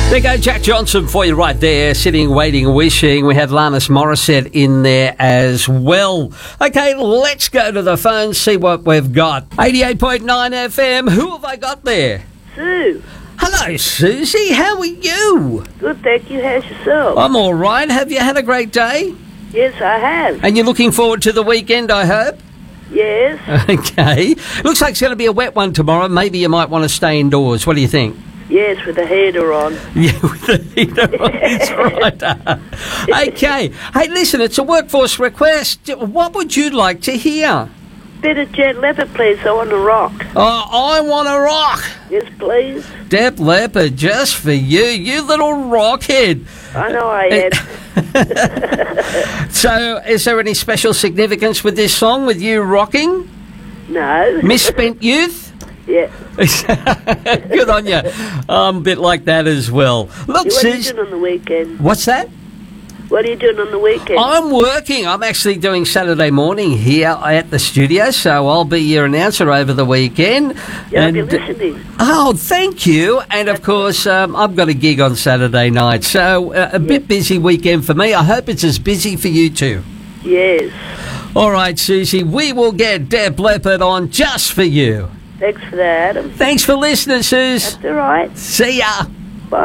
There go Jack Johnson for you right there, sitting, waiting, wishing. We had Alanis Morissette in there as well. Okay, let's go to the phone, see what we've got. 88.9 FM, who have I got there? Sue. Hello, Susie, how are you? Good, thank you. How's yourself? I'm all right. Have you had a great day? Yes, I have. And you're looking forward to the weekend, I hope? Yes. Okay. Looks like it's going to be a wet one tomorrow. Maybe you might want to stay indoors. What do you think? Yes, with the heater on. Yeah, with the heater on, that's right. Okay. Hey, listen, it's a workforce request. What would you like to hear? Bit of Jet Leopard, please. I want to rock. Oh, I want to rock. Yes, please. Def Leppard, just for you, you little rockhead. I know I am. So, is there any special significance with this song, with you rocking? No. Misspent youth? Yeah. Good on you. I'm a bit like that as well. Look, What are you doing on the weekend? What's that? What are you doing on the weekend? I'm working. I'm actually doing Saturday morning here at the studio, so I'll be your announcer over the weekend. Yeah, I'll be listening. Oh, thank you. And, of course, I've got a gig on Saturday night, so a bit busy weekend for me. I hope it's as busy for you too. Yes. All right, Susie, we will get Def Leppard on just for you. Thanks for that, Adam. Thanks for listening, Suze. That's all right. See ya.